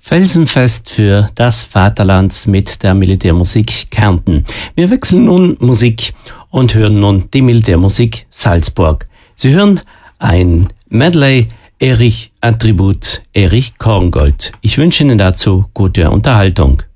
Felsenfest für das Vaterland mit der Militärmusik Kärnten. Wir wechseln nun Musik und hören nun die Militärmusik Salzburg. Sie hören ein Medley Erich Attribut Erich Korngold. Ich wünsche Ihnen dazu gute Unterhaltung.